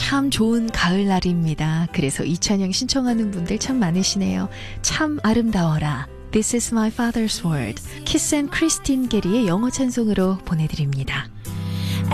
참 좋은 가을날입니다. 그래서 이찬양 신청하는 분들 참 많으시네요. 참 아름다워라. This is my father's word. 키스 앤 크리스틴 게리의 영어 찬송으로 보내드립니다.